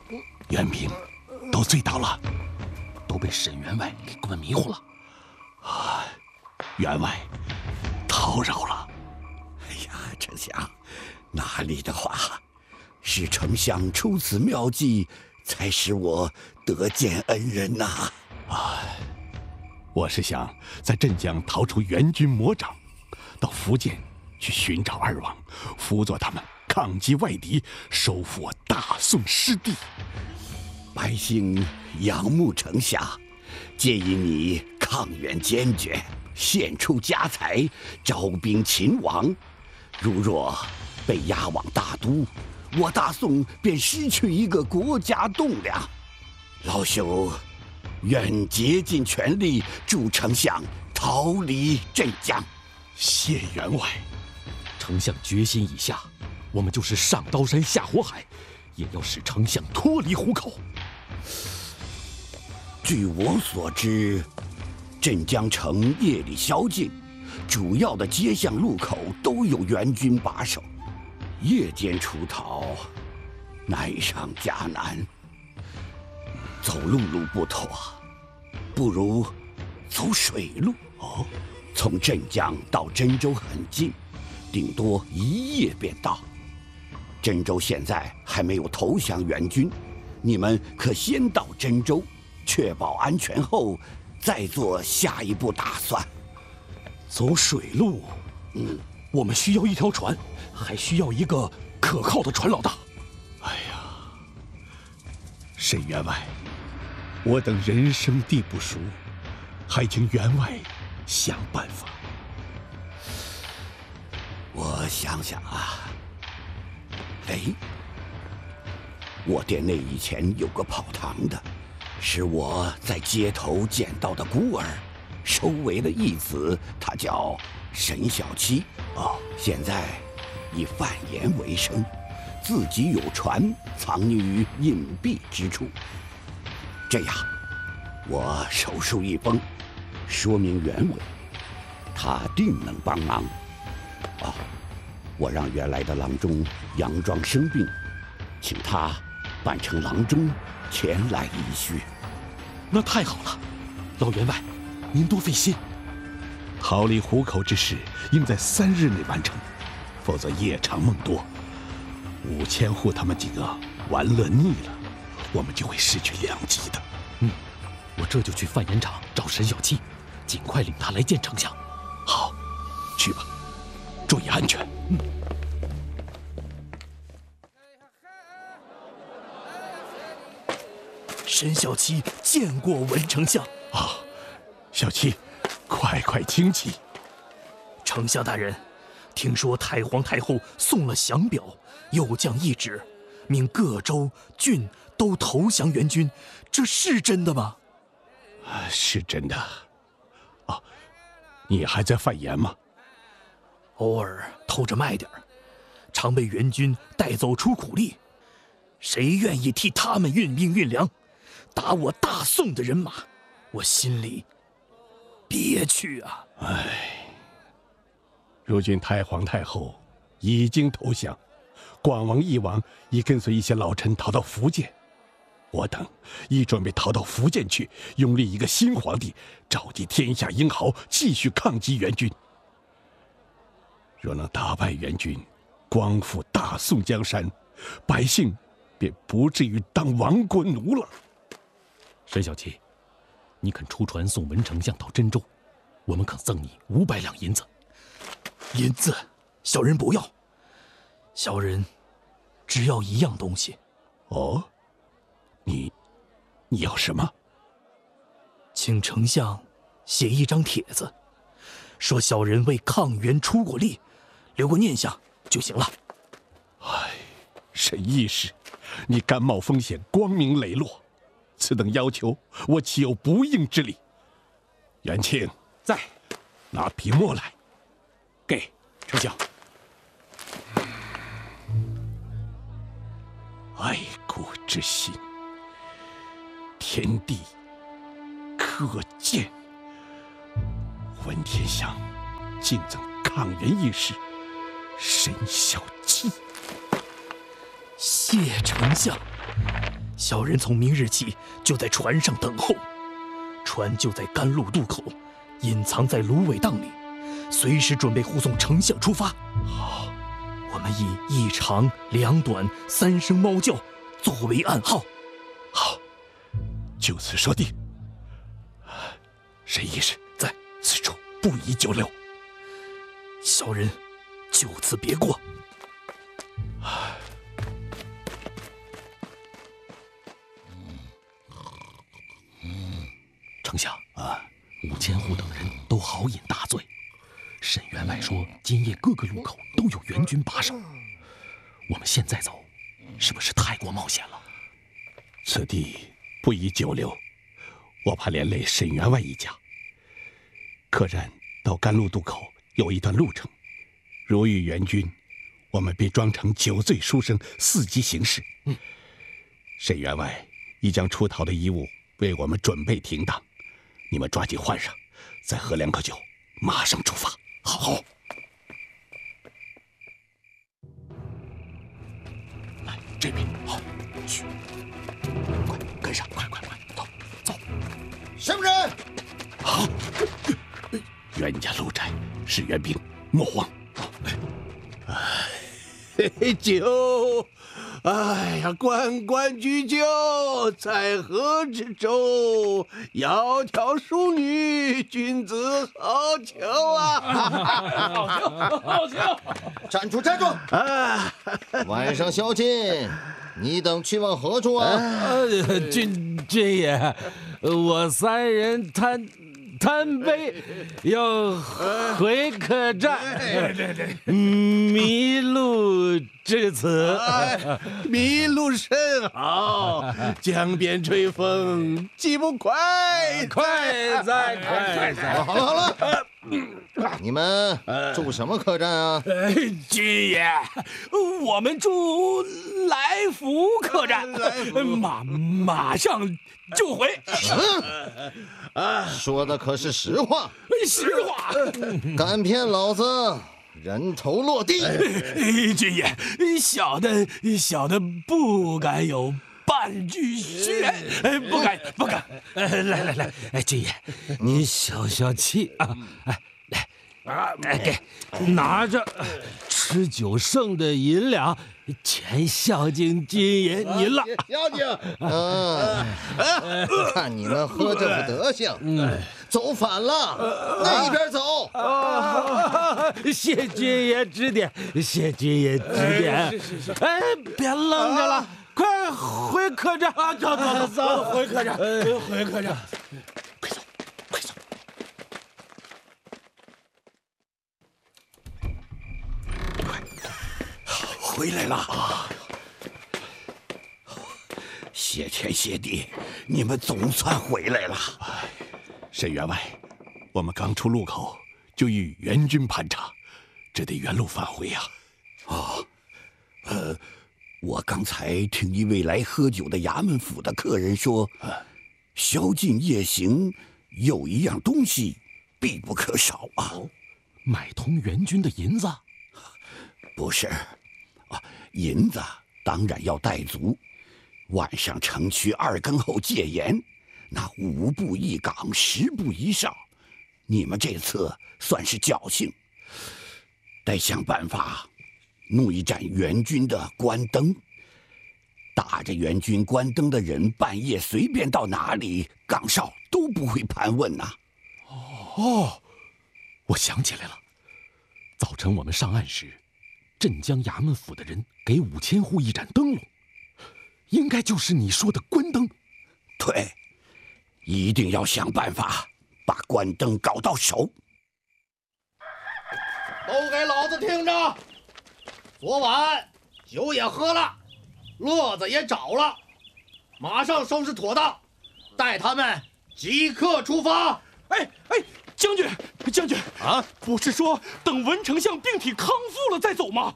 援兵都醉倒了，都被沈员外给灌迷糊了。啊，员外叨扰了。 哎呀，丞相，哪里的话，是丞相出此妙计，才使我得见恩人呐。 我是想在镇江逃出援军魔掌，到福建去寻找二王，辅佐他们抗击外敌，收复我大宋失地。 百姓仰慕丞相，建议你抗援坚决，献出家财，招兵勤王。如若被押往大都，我大宋便失去一个国家栋梁。老朽愿竭尽全力助丞相逃离镇江。 谢员外，丞相决心已下，我们就是上刀山下火海，也要使丞相脱离虎口。 据我所知，镇江城夜里宵禁，主要的街巷路口都有援军把守，夜间出逃，难上加难。走陆路不妥，不如走水路。哦，从镇江到真州很近，顶多1夜便到。真州现在还没有投降援军，你们可先到真州，确保安全后，再做下一步打算。 走水路，我们需要一条船，还需要一个可靠的船老大。哎呀，沈员外，我等人生地不熟，还请员外想办法。 我想想啊，我店内以前有个跑堂的，是我在街头捡到的孤儿，收为了义子，他叫沈小七。现在以贩盐为生，自己有船藏匿于隐蔽之处。这样，我手书一封，说明原委，他定能帮忙。我让原来的郎中佯装生病，请他扮成郎中前来一叙。 那太好了，老员外，您多费心。逃离虎口之事应在3日内完成，否则夜长梦多，5000户他们几个玩乐腻了，我们就会失去良机的。我这就去贩盐场找沈小七，尽快领他来见丞相。好，去吧，注意安全。 沈小七见过文丞相。 小七，快请起。 丞相大人，听说太皇太后送了降表，又降懿旨，命各州郡都投降援军，这是真的吗？ 是真的。你还在贩盐吗？ 偶尔偷着卖点儿，常被援军带走出苦力。谁愿意替他们运兵运粮，打我大宋的人马？我心里憋屈啊！ 如今太皇太后已经投降，广王、义王已跟随一些老臣逃到福建，我等已准备逃到福建去，拥立一个新皇帝，召集天下英豪，继续抗击援军。若能打败援军，光复大宋江山，百姓便不至于当亡国奴了。沈小七，你肯出船送文丞相到真州，我们肯赠你500两银子。 银子，小人不要。小人只要一样东西。 你要什么？ 请丞相写一张帖子，说小人为抗元出过力，留个念想就行了。 沈义士，你甘冒风险，光明磊落，此等要求，我岂有不应之理？元庆在， 拿笔墨来。 给丞相。 爱国之心，天地可见。文天祥敬赠抗元义士沈小七。 谢丞相。 小人从明日起就在船上等候，船就在甘露渡口，隐藏在芦苇荡里，随时准备护送丞相出发。好，我们以1长2短3声猫叫作为暗号。 好，就此说定。沈义士在此处不宜久留。 小人就此别过。 丞相，5千户等人都豪饮大醉。沈员外说，今夜各个路口都有援军把守。我们现在走，是不是太过冒险了？ 此地不宜久留，我怕连累沈员外一家。客栈到甘露渡口有一段路程，如遇援军，我们便装成酒醉书生，伺机行事。沈员外已将出逃的衣物为我们准备停当，你们抓紧换上，再喝2口酒，马上出发。好。 来这边，好，去，快跟上，快，走。 什么人？ 好，袁家路窄，是援兵，莫慌。 酒，哎呀，关关雎鸠，在河之洲。窈窕淑女，君子好逑啊！ 好逑！站住！晚上宵禁，你等去往何处啊？ 军爷，我3人贪杯要回客栈，迷路至此。 迷路甚好，江边吹风，岂不快哉！ 好了，你们住什么客栈啊？ 军爷，我们住来福客栈，马上就回。 说的可是实话？ 实话。 敢骗老子，人头落地！ 军爷，小的不敢有半句虚言，不敢。 来，军爷，您消气啊！给，拿着吃酒剩的银两，全孝敬军爷您了。 孝敬。看你们喝这副德行，走反了，那边走。 谢军爷指点，哎，别愣着了，快回客栈！ 走，回客栈。 快走！ 回来了！谢天谢地，你们总算回来了。 沈员外，我们刚出路口就遇援军盘查，只得原路返回呀。 我刚才听一位来喝酒的衙门府的客人说，宵禁夜行有一样东西必不可少啊。 买通援军的银子？ 不是，银子当然要带足。晚上城区2更后戒严，那5步一岗，10步一哨。你们这次算是侥幸，得想办法弄一盏援军的关灯。打着援军关灯的人，半夜随便到哪里，岗哨都不会盘问呐。 我想起来了，早晨我们上岸时，镇江衙门府的人给5000户一盏灯笼，应该就是你说的关灯。 对，一定要想办法把关灯搞到手。 都给老子听着！昨晚酒也喝了，乐子也找了，马上收拾妥当，带他们即刻出发。 将军啊，不是说等文丞相病体康复了再走吗？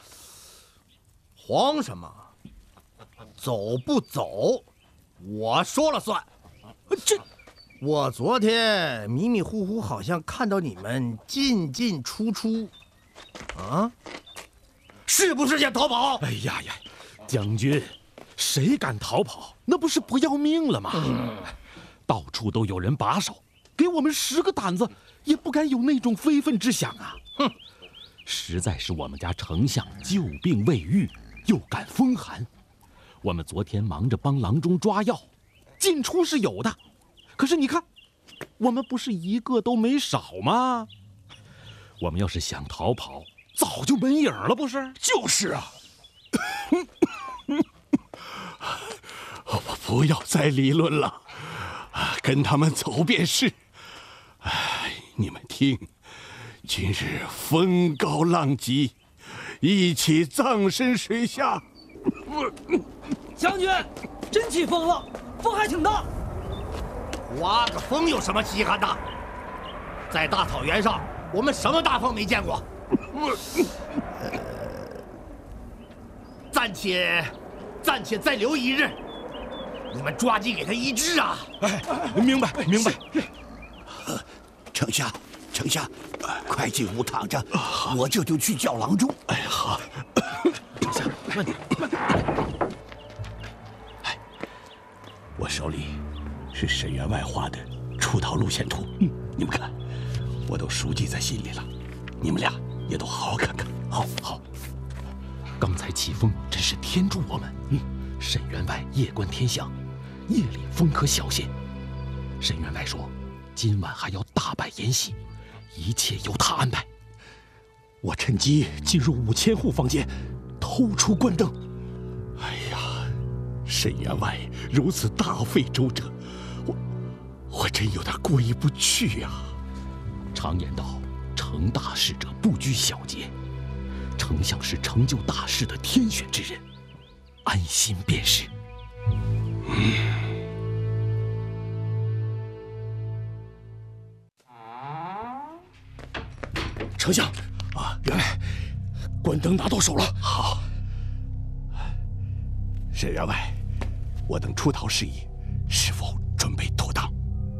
慌什么？走不走，我说了算。我昨天迷迷糊糊好像看到你们进进出出， 是不是想逃跑？ 哎呀，将军， 谁敢逃跑，那不是不要命了吗？到处都有人把守，给我们10个胆子，也不敢有那种非分之想啊！哼，实在是我们家丞相旧病未愈，又感风寒。我们昨天忙着帮郎中抓药，进出是有的，可是你看，我们不是一个都没少吗？我们要是想逃跑，早就没影了，不是？ 就是啊。不要再理论了，跟他们走便是。你们听，今日风高浪急，一起葬身水下。 将军，真起风了，风还挺大。 刮个风有什么稀罕的？在大草原上，我们什么大风没见过？暂且再留1日，你们抓紧给他医治啊！ 明白。 丞相，快进屋躺着，我这就去叫郎中。 好。 丞相，慢点。 我手里是沈员外画的出逃路线图，你们看，我都熟记在心里了。你们俩也都好好看看。 好。刚才起风真是天助我们。沈员外夜观天象，夜里风可小些。沈员外说，今晚还要大摆筵席，一切由他安排。我趁机进入5000户房间，偷出关灯。 沈员外如此大费周折，我真有点过意不去呀。 常言道，成大事者不拘小节，丞相是成就大事的天选之人，安心便是。丞相，员外，关灯拿到手了。 好。沈员外，我等出逃事宜是否准备妥当？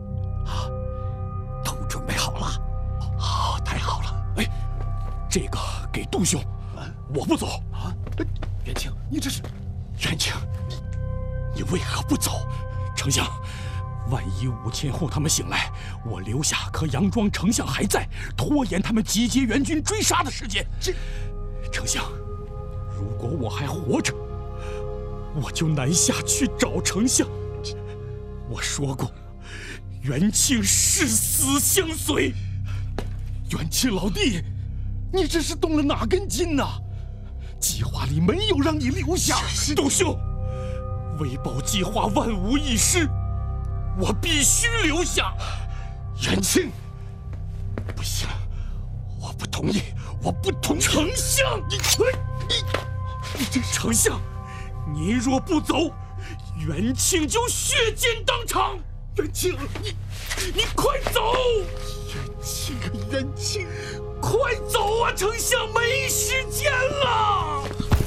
都准备好了。 好，太好了。 这个给杜兄，我不走。元庆，你这是？ 元庆，你为何不走？ 丞相，万一5000户他们醒来，我留下可佯装丞相还在，拖延他们集结援军追杀的时间。丞相，如果我还活着，我就南下去找丞相。我说过，元庆誓死相随。元庆老弟，你这是动了哪根筋呐？计划里没有让你留下。杜兄，为保计划万无一失，我必须留下。 元庆，不行，我不同意，我不同意。 丞相，你丞相，您若不走，元庆就血溅当场。元庆，你快走！元庆，快走啊！丞相没时间了。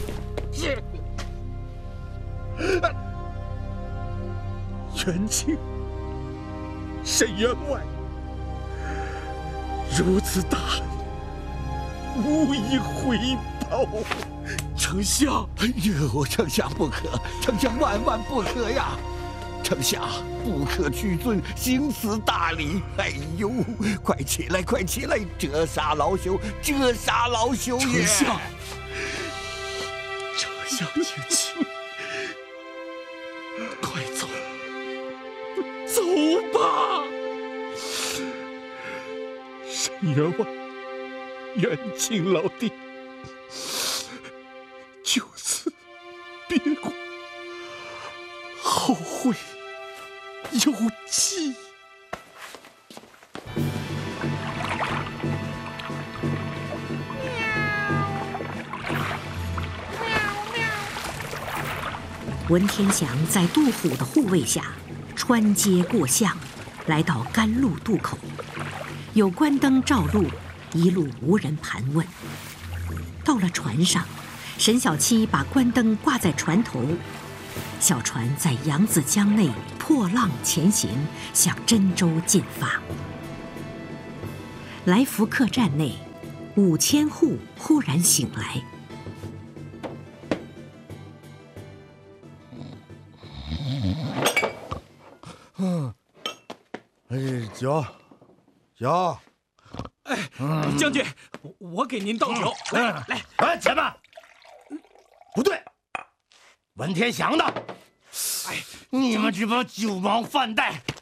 元庆，沈员外，如此大恩，无以回报。 丞相， 丞相不可，丞相万万不可呀！丞相不可屈尊，行此大礼。快起来，快起来！折杀老朽，折杀老朽也！ 丞相年轻，快走，走吧！ 沈员外，元庆老弟，就此别过，后会有期。 文天祥在杜虎的护卫下穿街过巷，来到甘露渡口，有关灯照路，一路无人盘问。到了船上，沈小七把关灯挂在船头，小船在扬子江内破浪前行，向真州进发。来福客栈内，5000户忽然醒来。 酒。 哎，将军，我给您倒酒。来， 哎，且慢，不对，文天祥的。哎，你们这帮酒盲饭袋，